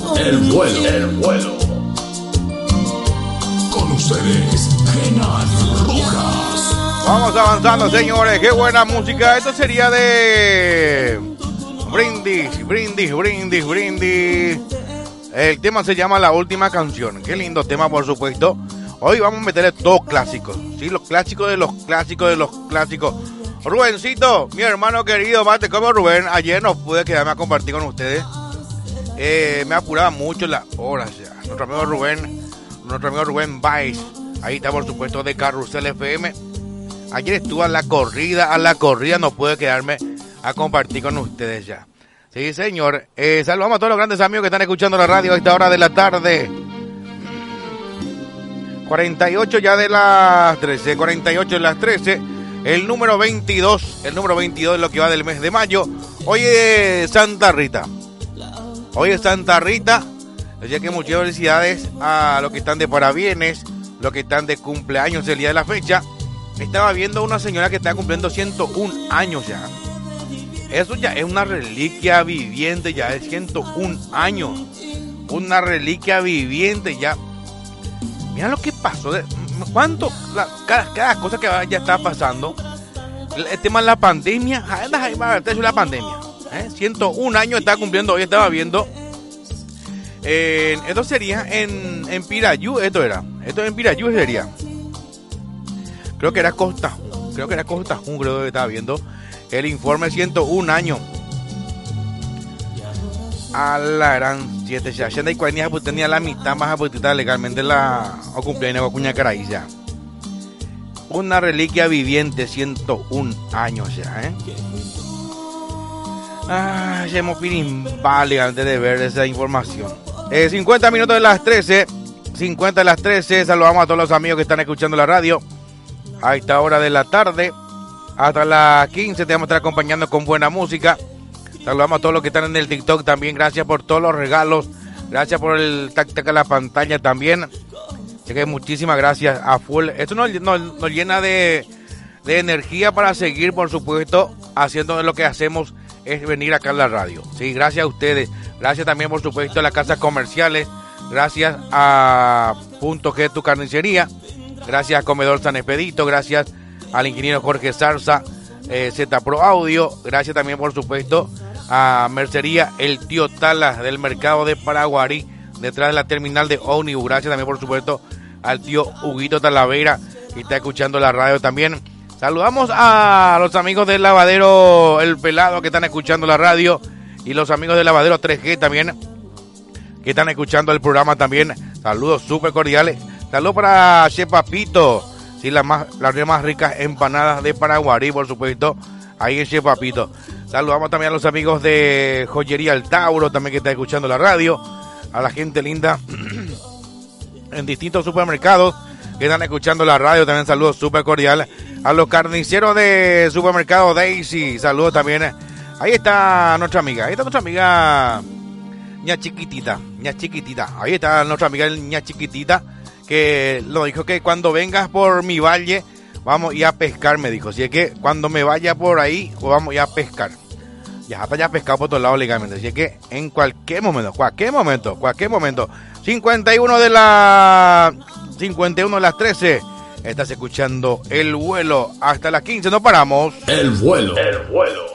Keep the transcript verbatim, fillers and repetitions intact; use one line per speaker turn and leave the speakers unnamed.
El vuelo, el vuelo. Con ustedes, Genal Rojas.
Vamos avanzando, señores. Qué buena música. Esto sería de Brindis, Brindis, Brindis, Brindis. El tema se llama La Última Canción. Qué lindo tema, por supuesto. Hoy vamos a meterle dos clásicos, ¿sí? Los clásicos de los clásicos de los clásicos. Rubencito, mi hermano querido, mate como Rubén. Ayer no pude quedarme a compartir con ustedes. Eh, me apuraba mucho las horas ya. Nuestro amigo Rubén, nuestro amigo Rubén Baez. Ahí está, por supuesto, de Carrusel F M. Ayer estuve a la corrida, a la corrida no pude quedarme a compartir con ustedes ya. Sí, señor. Eh, saludamos a todos los grandes amigos que están escuchando la radio a esta hora de la tarde. cuarenta y ocho ya de las trece, cuarenta y ocho de las trece, el número veintidós, el número veintidós es lo que va del mes de mayo. Hoy es Santa Rita, hoy es Santa Rita, así que muchas felicidades a los que están de parabienes, los que están de cumpleaños el día de la fecha. Estaba viendo una señora que está cumpliendo ciento un años ya, eso ya es una reliquia viviente, ya es ciento un años, una reliquia viviente ya. Mira lo que pasó, cuánto, la, cada, cada cosa que ya está pasando, el tema de la pandemia, la pandemia, ¿eh? ciento un años está cumpliendo, hoy estaba viendo, eh, esto sería en, en Pirayú, esto era, esto en Pirayú sería, creo que era Costa, creo que era Costa, creo que estaba viendo, el informe ciento un años, a la gran siete ya, y cuarenta pues tenía la mitad más apetita legalmente la o cumpleaños o cuña caray ya. Una reliquia viviente, ciento un años ya, ¿eh? Ah, ya hemos pirimbale antes de ver esa información. Eh, cincuenta minutos de las trece, cincuenta de las trece, saludamos a todos los amigos que están escuchando la radio a esta hora de la tarde. Hasta las quince te vamos a estar acompañando con buena música. Saludamos a todos los que están en el TikTok también. Gracias por todos los regalos. Gracias por el tac tac a la pantalla también. Así que muchísimas gracias a full. Esto nos, nos, nos llena de, de energía para seguir, por supuesto, haciendo lo que hacemos es venir acá a la radio. Sí, gracias a ustedes. Gracias también, por supuesto, a las casas comerciales. Gracias a Punto G, tu carnicería. Gracias a Comedor San Expedito. Gracias al ingeniero Jorge Zarza, eh, Z Pro Audio. Gracias también, por supuesto, a Mercería El Tío Tala del mercado de Paraguarí, detrás de la terminal de ómnibus. Gracias también, por supuesto, al tío Huguito Talavera, que está escuchando la radio también. Saludamos a los amigos del lavadero El Pelado, que están escuchando la radio, y los amigos del lavadero tres G también, que están escuchando el programa también. Saludos súper cordiales. Saludos para Che Papito, sí, las más, las más ricas empanadas de Paraguarí, por supuesto, ahí en Che Papito. Saludamos también a los amigos de Joyería El Tauro, también que está escuchando la radio. A la gente linda en distintos supermercados que están escuchando la radio. También saludos súper cordiales. A los carniceros de supermercado Daisy, saludos también. Ahí está nuestra amiga, ahí está nuestra amiga Ña Chiquitita, Ña Chiquitita. Ahí está nuestra amiga Ña Chiquitita, que lo dijo que cuando vengas por mi valle vamos a ir a pescar, me dijo. Así es que cuando me vaya por ahí, vamos a ir a pescar. Ya está ya pescado por todos lados legalmente. Así es que en cualquier momento, cualquier momento, cualquier momento. cincuenta y uno de la cincuenta y uno de las trece. Estás escuchando El Vuelo hasta las quince. No paramos.
El vuelo. El vuelo.